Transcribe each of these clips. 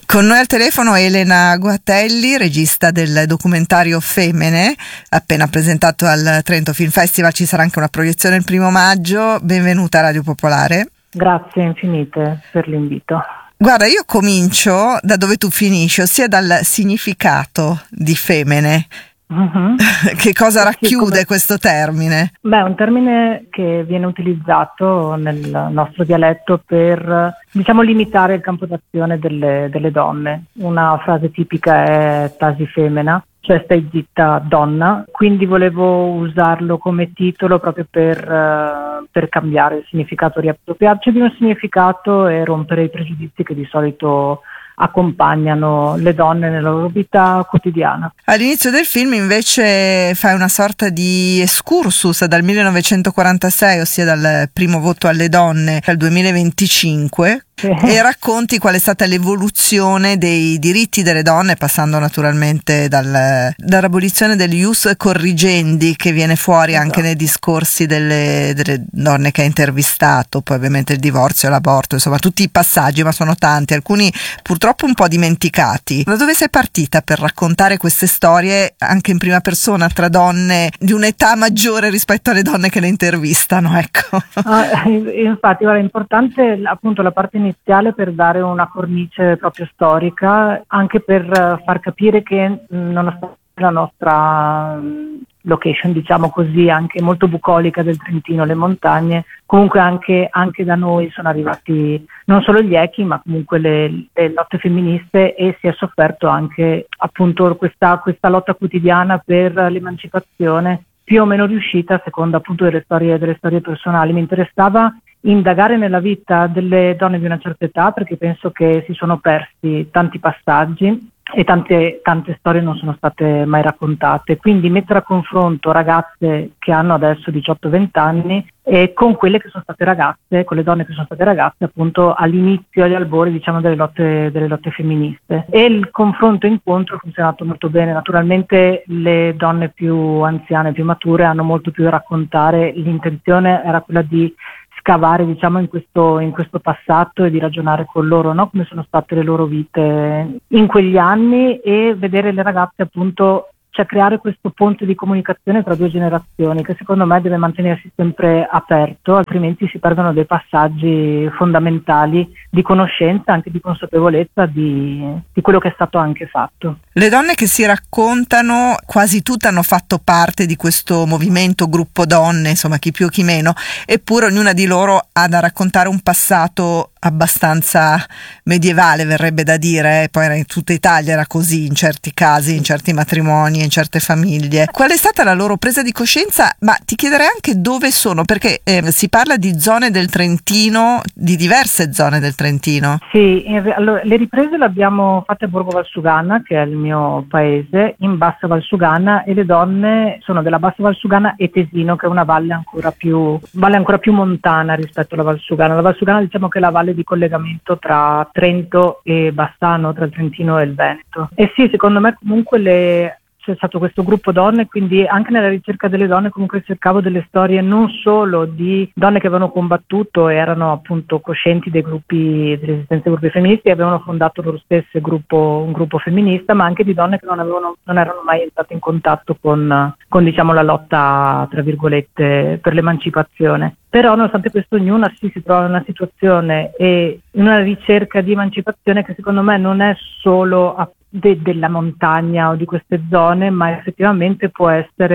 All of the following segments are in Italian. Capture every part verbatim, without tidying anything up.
Con noi al telefono Elena Guatelli, regista del documentario Femene, appena presentato al Trento Film Festival. Ci sarà anche una proiezione il primo maggio. Benvenuta a Radio Popolare. Grazie infinite per l'invito. Guarda, io comincio da dove tu finisci, ossia dal significato di Femene. Uh-huh. Che cosa racchiude sì, come... questo termine? Beh, è un termine che viene utilizzato nel nostro dialetto per, diciamo, limitare il campo d'azione delle, delle donne. Una frase tipica è tasi femina, cioè stai zitta donna, quindi volevo usarlo come titolo proprio per, uh, per cambiare il significato, riappropriarci di un significato e rompere i pregiudizi che di solito accompagnano le donne nella loro vita quotidiana. All'inizio del film invece fai una sorta di excursus dal millenovecentoquarantasei, ossia dal primo voto alle donne, al duemilaventicinque, sì. E racconti qual è stata l'evoluzione dei diritti delle donne, passando naturalmente dal, dall'abolizione degli ius corrigendi che viene fuori esatto. anche nei discorsi delle, delle donne che ha intervistato, poi ovviamente il divorzio, l'aborto, insomma tutti i passaggi, ma sono tanti, alcuni purtroppo un po' dimenticati. Da dove sei partita per raccontare queste storie anche in prima persona tra donne di un'età maggiore rispetto alle donne che le intervistano, ecco? Ah, infatti, guarda, è importante appunto la parte iniziale per dare una cornice proprio storica, anche per far capire che nonostante la nostra location, diciamo così, anche molto bucolica del Trentino, le montagne, comunque anche, anche da noi sono arrivati non solo gli echi, ma comunque le, le lotte femministe, e si è sofferto anche appunto questa, questa lotta quotidiana per l'emancipazione, più o meno riuscita a seconda appunto delle storie, delle storie personali. Mi interessava indagare nella vita delle donne di una certa età, perché penso che si sono persi tanti passaggi e tante, tante storie non sono state mai raccontate, quindi mettere a confronto ragazze che hanno adesso diciotto venti anni e con quelle che sono state ragazze, con le donne che sono state ragazze appunto all'inizio, agli albori, diciamo, delle lotte, delle lotte femministe. E il confronto incontro ha funzionato molto bene. Naturalmente le donne più anziane, più mature hanno molto più da raccontare. L'intenzione era quella di scavare, diciamo, in questo, in questo passato e di ragionare con loro, no? Come sono state le loro vite in quegli anni, e vedere le ragazze appunto, cioè creare questo ponte di comunicazione tra due generazioni che secondo me deve mantenersi sempre aperto, altrimenti si perdono dei passaggi fondamentali di conoscenza, anche di consapevolezza di, di quello che è stato anche fatto. Le donne che si raccontano quasi tutte hanno fatto parte di questo movimento gruppo donne, insomma chi più chi meno, eppure ognuna di loro ha da raccontare un passato abbastanza medievale, verrebbe da dire, eh? Poi in tutta Italia era così in certi casi, in certi matrimoni, in certe famiglie. Qual è stata la loro presa di coscienza? Ma ti chiederei anche dove sono, perché eh, si parla di zone del Trentino, di diverse zone del Trentino. Sì, in, allora, le riprese le abbiamo fatte a Borgo Valsugana, che è il mio paese, in Bassa Valsugana, e le donne sono della Bassa Valsugana e Tesino, che è una valle ancora più valle ancora più montana rispetto alla Valsugana. La Valsugana, diciamo che è la valle di collegamento tra Trento e Bassano, tra il Trentino e il Veneto. E sì, secondo me comunque le c'è stato questo gruppo donne, quindi anche nella ricerca delle donne comunque cercavo delle storie non solo di donne che avevano combattuto e erano appunto coscienti dei gruppi, dell'esistenza dei gruppi femministi e avevano fondato loro stesse gruppo, un gruppo femminista, ma anche di donne che non avevano, non erano mai entrate in contatto con, con diciamo la lotta tra virgolette per l'emancipazione. Però nonostante questo ognuna si, si trova in una situazione e in una ricerca di emancipazione che secondo me non è solo a De, della montagna o di queste zone, ma effettivamente può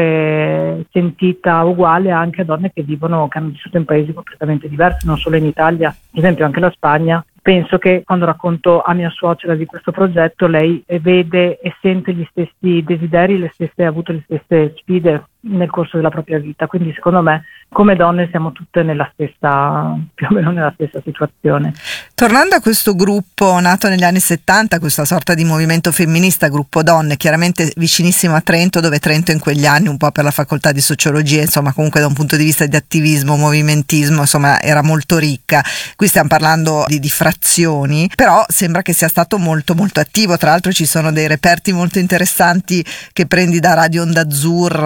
essere sentita uguale anche a donne che vivono, che hanno vissuto in paesi completamente diversi, non solo in Italia, ad esempio anche la Spagna. Penso che quando racconto a mia suocera di questo progetto, lei vede e sente gli stessi desideri, le stesse, ha avuto le stesse sfide nel corso della propria vita, quindi secondo me come donne siamo tutte nella stessa, più o meno nella stessa situazione. Tornando a questo gruppo nato negli anni settanta, questa sorta di movimento femminista, gruppo donne, chiaramente vicinissimo a Trento, dove Trento in quegli anni un po' per la facoltà di sociologia, insomma comunque da un punto di vista di attivismo, movimentismo, insomma era molto ricca. Qui stiamo parlando di, di frazioni, però sembra che sia stato molto molto attivo. Tra l'altro ci sono dei reperti molto interessanti che prendi da Radio Onda Azzurra, da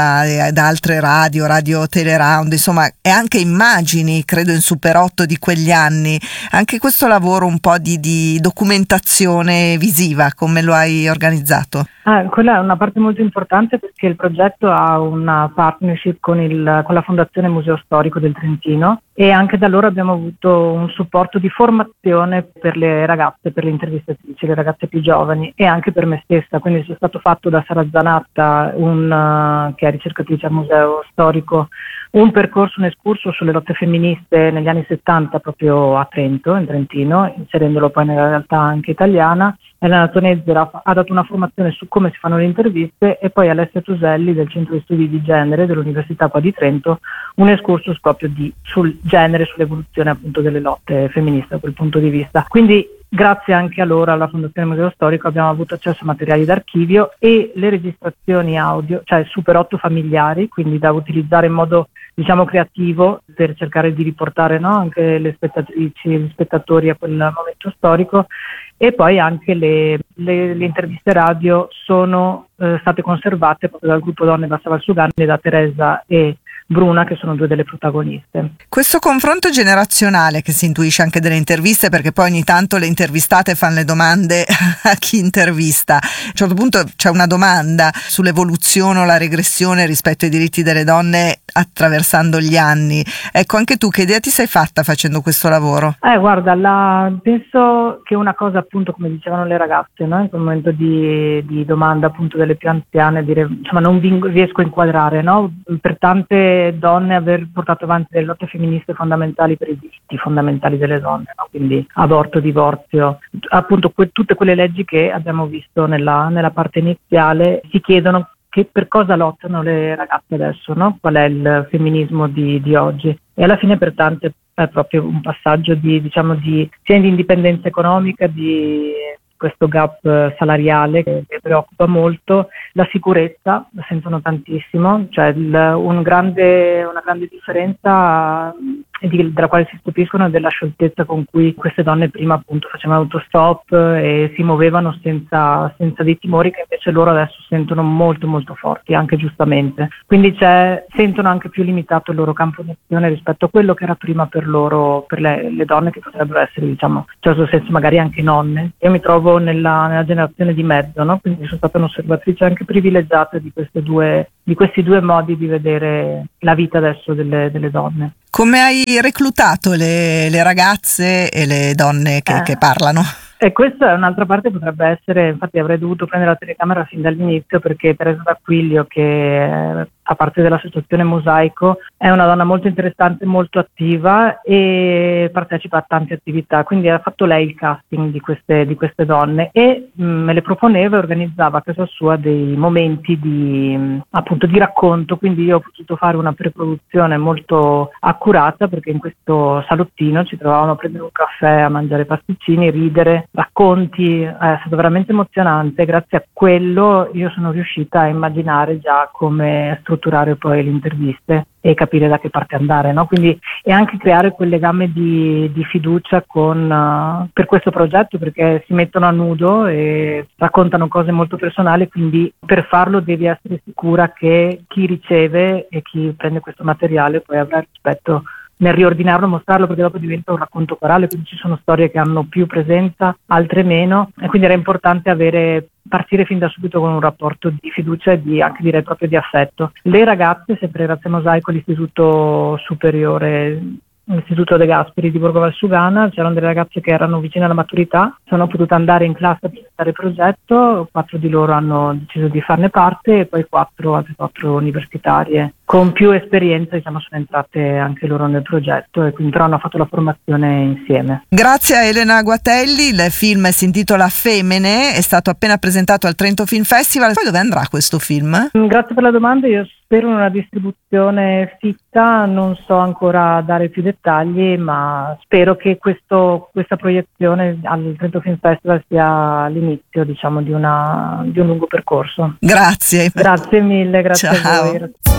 da, da altre radio, Radio Teleround, insomma, e anche immagini, credo in Super otto di quegli anni. Anche questo lavoro un po' di, di documentazione visiva, come lo hai organizzato? Ah, quella è una parte molto importante perché il progetto ha una partnership con, il, con la Fondazione Museo Storico del Trentino e anche da loro abbiamo avuto un supporto di formazione per le ragazze, per le intervistatrici, le ragazze più giovani e anche per me stessa. Quindi è stato fatto da Sara Zanatta, un, uh, che è ricercatrice al Museo Storico, un percorso, un escurso sulle lotte femministe negli anni settanta proprio a Trento, in Trentino, inserendolo poi nella realtà anche italiana. Elena Tonezzera ha dato una formazione su come si fanno le interviste e poi Alessia Tuselli del Centro di Studi di Genere dell'Università qua di Trento un escursus proprio di, sul genere, sull'evoluzione appunto delle lotte femministe da quel punto di vista. Quindi grazie anche a loro, alla Fondazione Museo Storico, abbiamo avuto accesso a materiali d'archivio e le registrazioni audio, cioè Super otto familiari, quindi da utilizzare in modo diciamo creativo per cercare di riportare, no, anche le spettatrici e gli spettatori a quel momento storico. E poi anche le, le, le interviste radio sono eh, state conservate proprio dal gruppo Donne Bassa Valsugana e da Teresa e Bruna, che sono due delle protagoniste. Questo confronto generazionale che si intuisce anche delle interviste, perché poi ogni tanto le intervistate fanno le domande a chi intervista. A un certo punto c'è una domanda sull'evoluzione o la regressione rispetto ai diritti delle donne attraversando gli anni. Ecco, anche tu che idea ti sei fatta facendo questo lavoro? Eh, guarda, la, penso che una cosa appunto, come dicevano le ragazze, no? In quel momento di, di domanda appunto delle più anziane, dire, insomma non vi, riesco a inquadrare, no? Per tante donne aver portato avanti delle lotte femministe fondamentali per i diritti fondamentali delle donne, no? Quindi aborto, divorzio, appunto que- tutte quelle leggi che abbiamo visto nella, nella parte iniziale, si chiedono che per cosa lottano le ragazze adesso, no? Qual è il femminismo di, di oggi? E alla fine per tante è proprio un passaggio di, diciamo, di sia di indipendenza economica, di questo gap salariale che, che preoccupa molto, la sicurezza la sentono tantissimo, cioè il, un grande, una grande differenza di, della quale si stupiscono è della scioltezza con cui queste donne prima appunto facevano autostop e si muovevano senza, senza dei timori che invece loro adesso sentono molto molto forti, anche giustamente. Quindi c'è, sentono anche più limitato il loro campo di azione rispetto a quello che era prima per loro, per le, le donne che potrebbero essere, diciamo, in certo senso magari anche nonne. Io mi trovo nella, nella generazione di mezzo, no? Quindi sono stata un'osservatrice anche privilegiata di queste due, di questi due modi di vedere la vita adesso delle, delle donne. Come hai reclutato le, le ragazze e le donne che, eh. che parlano? E questa è un'altra parte, potrebbe essere, infatti avrei dovuto prendere la telecamera fin dall'inizio perché Teresa D'Aquilio, che fa parte dell'associazione Mosaico, è una donna molto interessante, molto attiva e partecipa a tante attività, quindi ha fatto lei il casting di queste, di queste donne e mh, me le proponeva e organizzava a casa sua dei momenti di, mh, appunto, di racconto, quindi io ho potuto fare una preproduzione molto accurata perché in questo salottino ci trovavamo a prendere un caffè, a mangiare pasticcini, ridere, racconti, è stato veramente emozionante. Grazie a quello io sono riuscita a immaginare già come strutturare poi le interviste e capire da che parte andare, no? Quindi e anche creare quel legame di, di fiducia con uh, per questo progetto, perché si mettono a nudo e raccontano cose molto personali, quindi per farlo devi essere sicura che chi riceve e chi prende questo materiale poi avrà rispetto nel riordinarlo, mostrarlo, perché dopo diventa un racconto corale, quindi ci sono storie che hanno più presenza, altre meno, e quindi era importante avere partire fin da subito con un rapporto di fiducia e di, anche direi proprio di affetto. Le ragazze, sempre grazie a Mosaico, l'Istituto Superiore, l'Istituto De Gasperi di Borgo Valsugana, c'erano delle ragazze che erano vicine alla maturità, sono potute andare in classe a presentare il progetto, quattro di loro hanno deciso di farne parte e poi quattro, altre quattro universitarie con più esperienza, diciamo, sono entrate anche loro nel progetto e quindi però hanno fatto la formazione insieme. Grazie a Elena Guatelli, il film si intitola Femene, è stato appena presentato al Trento Film Festival. Poi dove andrà questo film? Grazie per la domanda, io spero in una distribuzione fitta, non so ancora dare più dettagli, ma spero che questo, questa proiezione al Trento Film Festival sia l'inizio, diciamo, di, una, di un lungo percorso. Grazie. Grazie mille, grazie Ciao. a voi.